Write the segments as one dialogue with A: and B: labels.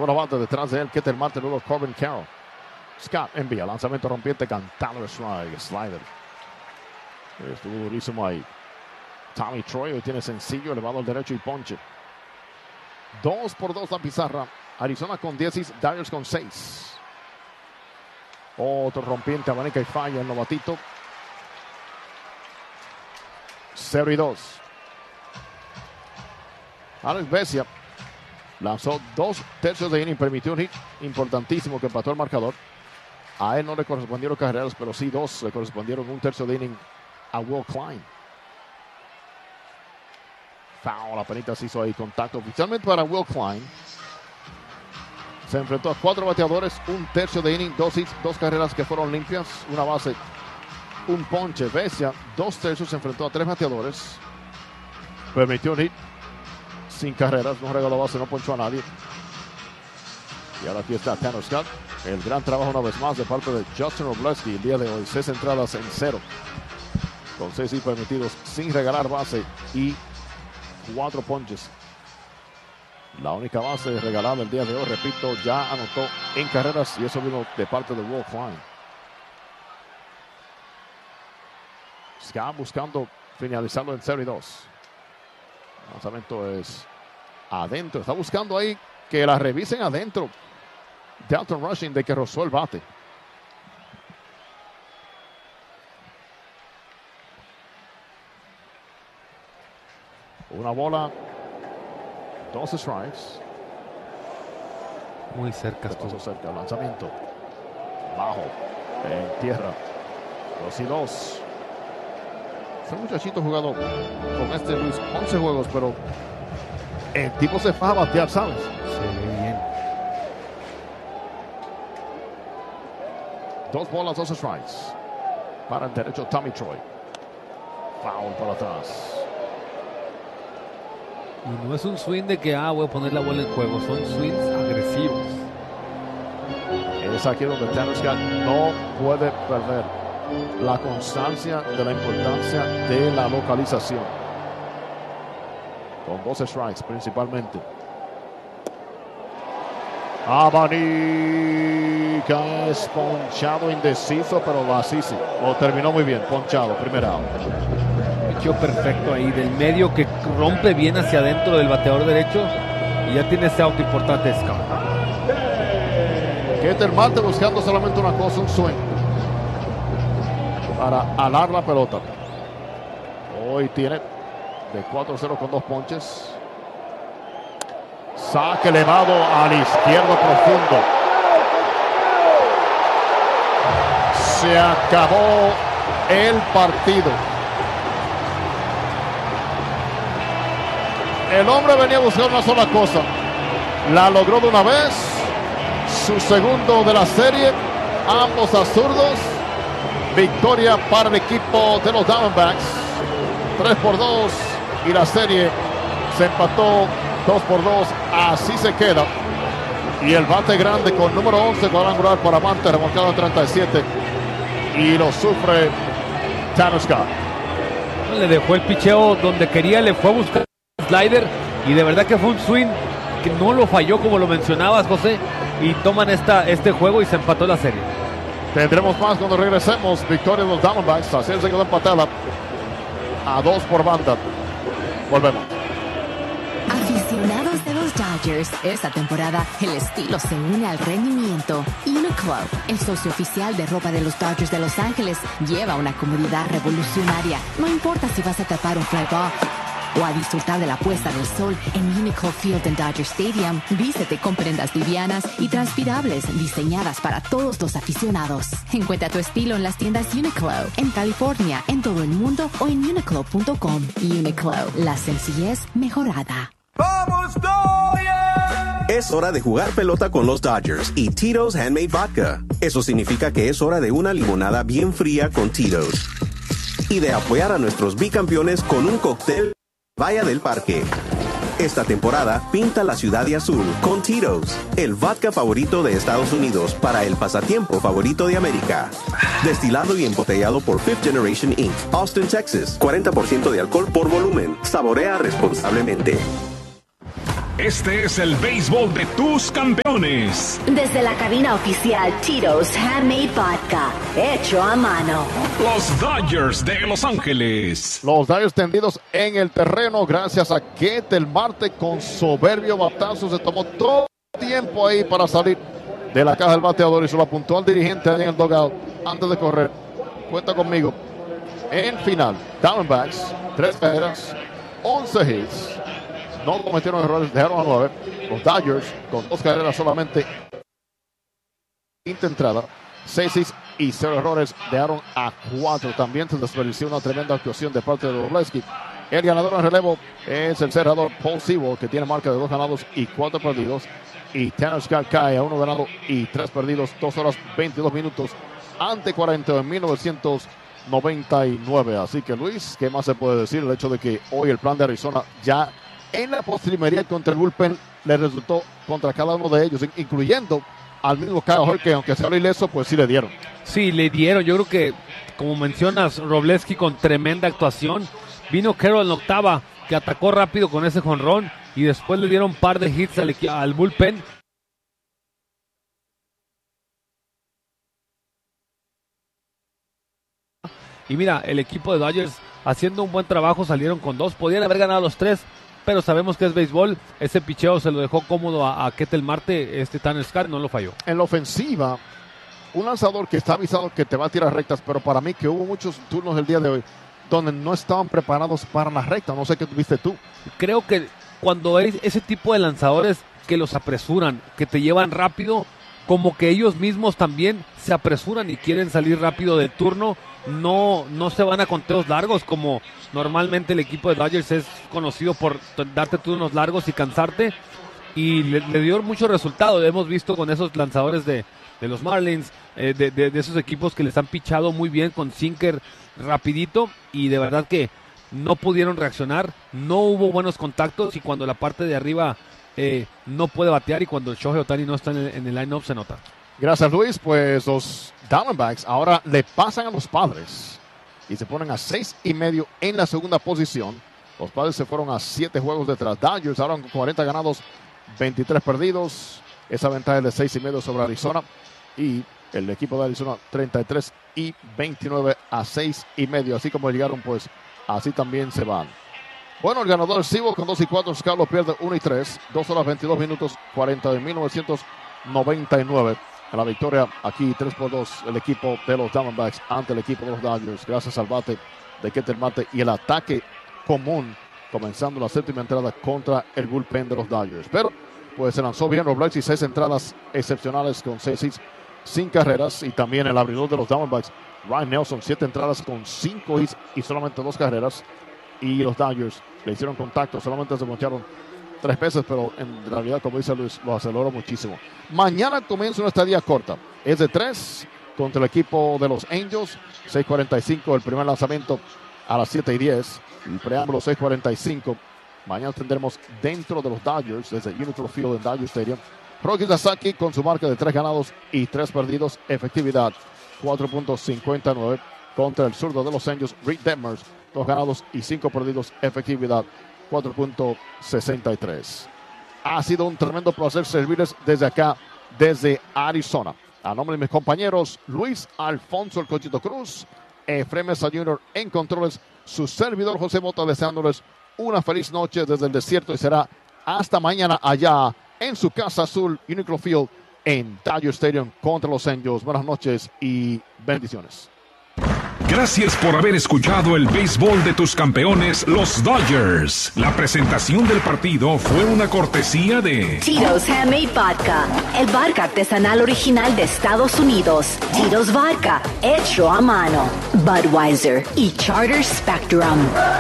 A: segunda base detrás de él, Ketel Marte, luego Corbin Carroll. Scott envía, lanzamiento rompiente, cantado strike, slider. Estuvo durísimo ahí. Tommy Troy hoy tiene sencillo, elevado al derecho y ponche. 2-2 la pizarra. Arizona con 10, Dodgers con 6. Otro rompiente, abanica y falla el novatito. 0-2. Alex Vesia lanzó 2 tercios de inning, permitió un hit importantísimo que empató el marcador. A él no le correspondieron carreras, pero sí 2 le correspondieron un tercio de inning a Will Klein. Foul, apenas hizo ahí contacto oficialmente para Will Klein. Se enfrentó a 4 bateadores, un tercio de inning, 2 hits, 2 carreras que fueron limpias, una base, un ponche. Vesia, 2 tercios, se enfrentó a 3 bateadores, permitió un hit, sin carreras, no regaló base, no ponchó a nadie. Y ahora aquí está Tanner Scott. El gran trabajo una vez más de parte de Justin Robleski el día de hoy. 6 entradas en 0. Con 6 hits permitidos sin regalar base y 4 ponches. La única base regalada el día de hoy, repito, ya anotó en carreras y eso vino de parte de Will Klein. Scott buscando finalizarlo en 0-2. El lanzamiento es adentro. Está buscando ahí que la revisen adentro. Dalton Rushing de que rozó el bate. Una bola, 12 strikes.
B: Muy cerca.
A: Pasó cerca, el lanzamiento. Bajo, en tierra. 2-2. Ese muchachito jugado con este Luis 11 juegos, pero el tipo se faja a batear, ¿sabes?
B: Se ve bien.
A: 2 bolas, 2 strikes. Para el derecho, Tommy Troy. Foul por atrás.
B: Y no es un swing de que voy a poner la bola en juego, son swings agresivos.
A: Es aquí donde Tanner Scott no puede perder la constancia de la importancia de la localización. Con 12 strikes principalmente. Abanica es ponchado, indeciso, pero así sí. Lo terminó muy bien, ponchado, primera out.
B: Pichó perfecto ahí del medio que rompe bien hacia adentro del bateador derecho y ya tiene ese out importante Scott.
A: Ketel Marte buscando solamente una cosa, un swing para alar la pelota. Hoy tiene de 4-0 con 2 ponches. Saque elevado al izquierdo profundo. Se acabó el partido. El hombre venía a buscar una sola cosa. La logró de una vez. Su segundo de la serie. Ambos a zurdos. Victoria para el equipo de los Diamondbacks. 3-2. Y la serie se empató 2-2. Así se queda. Y el bate grande con número 11 cuadrangular para Marte, remolcado en 37. Y lo sufre Tanner Scott.
B: Le dejó el picheo donde quería, le fue a buscar el slider y de verdad que fue un swing que no lo falló como lo mencionabas, José. Y toman este juego y se empató la serie.
A: Tendremos más cuando regresemos. Victoria de los Diamondbacks. Así se quedó empatada a 2 por banda. Volvemos.
C: Aficionados de los Dodgers, esta temporada el estilo se une al rendimiento. Uniqlo, el socio oficial de ropa de los Dodgers de Los Ángeles, lleva una comodidad revolucionaria. No importa si vas a tapar un fly ball o a disfrutar de la puesta del sol en Uniqlo Field en Dodger Stadium, vístete con prendas livianas y transpirables diseñadas para todos los aficionados. Encuentra tu estilo en las tiendas Uniqlo, en California, en todo el mundo o en uniqlo.com. Uniqlo, la sencillez mejorada.
D: ¡Vamos, Dodgers!
E: Es hora de jugar pelota con los Dodgers y Tito's Handmade Vodka. Eso significa que es hora de una limonada bien fría con Tito's. Y de apoyar a nuestros bicampeones con un cóctel Vaya del Parque. Esta temporada pinta la ciudad de azul con Tito's, el vodka favorito de Estados Unidos para el pasatiempo favorito de América. Destilado y embotellado por Fifth Generation Inc., Austin, Texas. 40% de alcohol por volumen. Saborea responsablemente.
F: Este es el béisbol de tus campeones.
C: Desde la cabina oficial Tito's Handmade Vodka, hecho a mano.
F: Los Dodgers de Los Ángeles.
A: Los Dodgers tendidos en el terreno gracias a Ketel Marte con soberbio batazo. Se tomó todo el tiempo ahí para salir de la caja del bateador y se lo apuntó al dirigente en el dugout antes de correr. Cuenta conmigo. En final, Diamondbacks, 3 carreras, 11 hits. No cometieron errores, dejaron a 9. Los Dodgers, con 2 carreras solamente, quinta entrada, 6 hits y 0 errores, dejaron a 4. También se desperdició una tremenda actuación de parte de Wroblewski. El ganador en relevo es el cerrador Paul Sewell, que tiene marca de 2 ganados y 4 perdidos. Y Tanner Scott cae a 1 ganado y 3 perdidos, 2 horas 22 minutos ante 40 en 1999. Así que, Luis, ¿qué más se puede decir? El hecho de que hoy el plan de Arizona ya en la postrimería contra el bullpen le resultó contra cada uno de ellos, incluyendo al mismo Kyle Hurd, que aunque sea ileso, pues sí le dieron.
B: Sí, le dieron. Yo creo que, como mencionas, Wroblewski con tremenda actuación. Vino Carroll en la octava, que atacó rápido con ese jonrón, y después le dieron un par de hits al bullpen. Y mira, el equipo de Dodgers haciendo un buen trabajo, salieron con 2, podían haber ganado los 3, pero sabemos que es béisbol. Ese picheo se lo dejó cómodo a Ketel Marte. Tanner Scott no lo falló.
A: En la ofensiva, un lanzador que está avisado que te va a tirar rectas, pero para mí que hubo muchos turnos el día de hoy donde no estaban preparados para la recta. No sé qué tuviste tú.
B: Creo que cuando hay ese tipo de lanzadores que los apresuran, que te llevan rápido, como que ellos mismos también se apresuran y quieren salir rápido del turno, no se van a conteos largos, como normalmente el equipo de Dodgers es conocido por darte turnos largos y cansarte, y le dio mucho resultado. Hemos visto con esos lanzadores de los Marlins, de esos equipos que les han pichado muy bien con sinker rapidito, y de verdad que no pudieron reaccionar, no hubo buenos contactos, y cuando la parte de arriba no puede batear, y cuando el Shohei Ohtani no está en el line-up, se nota.
A: Gracias, Luis. Pues los Diamondbacks ahora le pasan a los Padres y se ponen a 6.5 en la segunda posición. Los Padres se fueron a 7 juegos detrás. Dodgers ahora con 40 ganados, 23 perdidos. Esa ventaja es de 6.5 sobre Arizona, y el equipo de Arizona 33 y 29 a 6.5. Así como llegaron, pues así también se van. Bueno, el ganador es Sewell con 2-4. Scalo pierde 1-3. 2 horas 22 minutos 40 de 1999. En la victoria aquí 3-2 el equipo de los Diamondbacks ante el equipo de los Dodgers. Gracias al bate de Ketel Marte y el ataque común comenzando la séptima entrada contra el bullpen de los Dodgers. Pero pues se lanzó bien Wroblewski, 6 entradas excepcionales con 6 hits sin carreras. Y también el abridor de los Diamondbacks, Ryan Nelson, 7 entradas con 5 hits y solamente 2 carreras. Y los Dodgers le hicieron contacto, solamente se poncharon 3 veces, pero en realidad, como dice Luis, lo aceleró muchísimo. Mañana comienza una estadía corta, es de 3 contra el equipo de los Angels, 6:45 el primer lanzamiento a las 7:10, el preámbulo 6:45. Mañana tendremos dentro de los Dodgers, desde United Field en Dodger Stadium, Rocky Sasaki con su marca de 3 ganados y 3 perdidos, efectividad 4.59 contra el zurdo de los Angels, Reed Detmers, 2 ganados y 5 perdidos, efectividad 4.63. Ha sido un tremendo placer servirles desde acá, desde Arizona. A nombre de mis compañeros Luis Alfonso El Cochito Cruz, Efraín Mesa Jr. en controles, su servidor José Mota, deseándoles una feliz noche desde el desierto, y será hasta mañana allá en su casa azul, United Field en Dodger Stadium contra los Angels. Buenas noches y bendiciones.
F: Gracias por haber escuchado el béisbol de tus campeones, los Dodgers. La presentación del partido fue una cortesía de
C: Tito's Handmade Vodka, el vodka artesanal original de Estados Unidos. Tito's Vodka, hecho a mano. Budweiser y Charter Spectrum.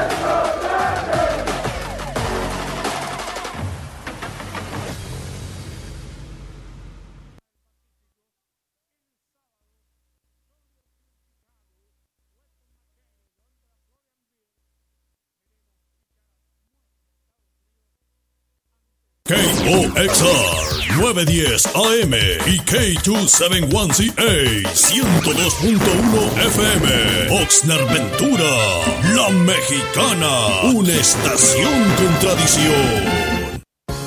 G: KOXR 910 AM y K271CA 102.1 FM Oxnard Ventura, La Mexicana, una estación con tradición.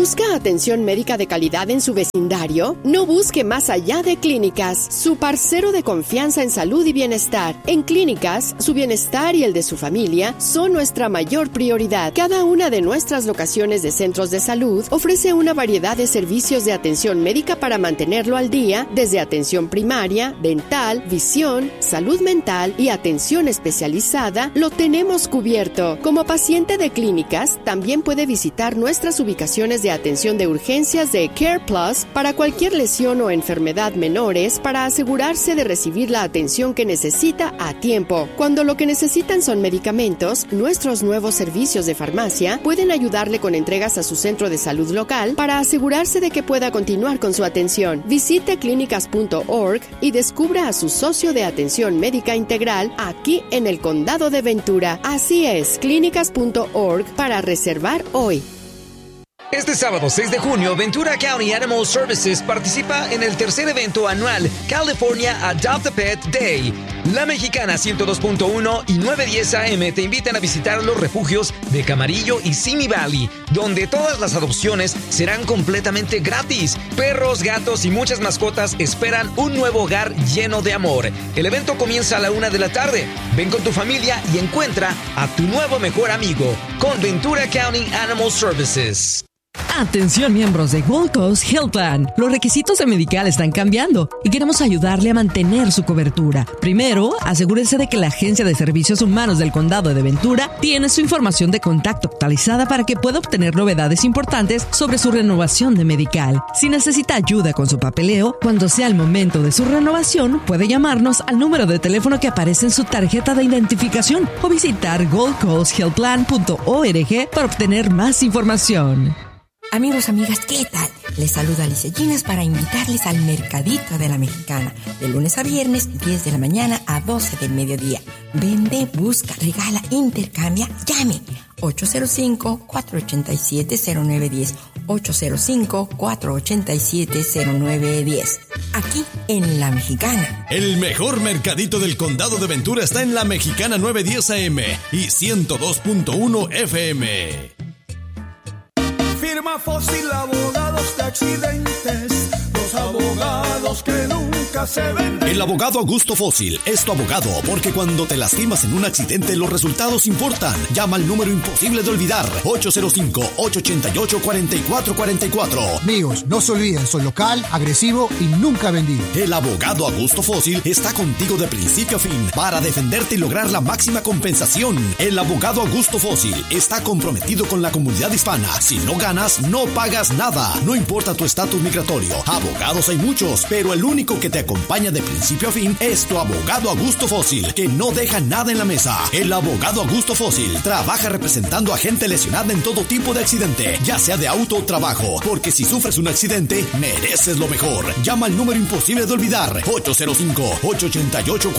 H: ¿Busca atención médica de calidad en su vecindario? No busque más allá de Clínicas, su parcero de confianza en salud y bienestar. En Clínicas, su bienestar y el de su familia son nuestra mayor prioridad. Cada una de nuestras locaciones de centros de salud ofrece una variedad de servicios de atención médica para mantenerlo al día, desde atención primaria, dental, visión, salud mental y atención especializada. Lo tenemos cubierto. Como paciente de Clínicas, también puede visitar nuestras ubicaciones de atención de urgencias de Care Plus para cualquier lesión o enfermedad menores, para asegurarse de recibir la atención que necesita a tiempo. Cuando lo que necesitan son medicamentos, nuestros nuevos servicios de farmacia pueden ayudarle con entregas a su centro de salud local para asegurarse de que pueda continuar con su atención. Visite clínicas.org y descubra a su socio de atención médica integral aquí en el condado de Ventura. Así es, clínicas.org para reservar hoy.
I: Este sábado 6 de junio, Ventura County Animal Services participa en el tercer evento anual California Adopt a Pet Day. La Mexicana 102.1 y 910 AM te invitan a visitar los refugios de Camarillo y Simi Valley, donde todas las adopciones serán completamente gratis. Perros, gatos y muchas mascotas esperan un nuevo hogar lleno de amor. El evento comienza a la 1 de la tarde. Ven con tu familia y encuentra a tu nuevo mejor amigo con Ventura County Animal Services.
J: Atención miembros de Gold Coast Health Plan. Los requisitos de Medical están cambiando y queremos ayudarle a mantener su cobertura. Primero, asegúrese de que la Agencia de Servicios Humanos del Condado de Ventura tiene su información de contacto actualizada para que pueda obtener novedades importantes sobre su renovación de Medical. Si necesita ayuda con su papeleo, cuando sea el momento de su renovación, puede llamarnos al número de teléfono que aparece en su tarjeta de identificación o visitar goldcoasthealthplan.org para obtener más información.
K: Amigos, amigas, ¿qué tal? Les saluda Alicia Ginas para invitarles al Mercadito de la Mexicana, de lunes a viernes, 10 de la mañana a 12 del mediodía. Vende, busca, regala, intercambia, llame. 805-487-0910. 805-487-0910. Aquí en La Mexicana.
G: El mejor mercadito del condado de Ventura está en La Mexicana 910 AM y 102.1 FM.
D: Firma Fósil, abogados de accidentes, los abogados que nunca se venden.
G: El abogado Augusto Fósil es tu abogado porque cuando te lastimas en un accidente los resultados importan. Llama al número imposible de olvidar, 805-888-4444.
L: Amigos, no se olviden, soy local, agresivo y nunca vendido.
G: El abogado Augusto Fósil está contigo de principio a fin para defenderte y lograr la máxima compensación. El abogado Augusto Fósil está comprometido con la comunidad hispana. Si no ganas, no pagas nada. No importa tu estatus migratorio. Abogados hay muchos, pero el único que te acompaña de principio a fin es tu abogado Augusto Fósil, que no deja nada en la mesa. El abogado Augusto Fósil trabaja representando a gente lesionada en todo tipo de accidente, ya sea de auto o trabajo, porque si sufres un accidente, mereces lo mejor. Llama al número imposible de olvidar, 805-888-4444.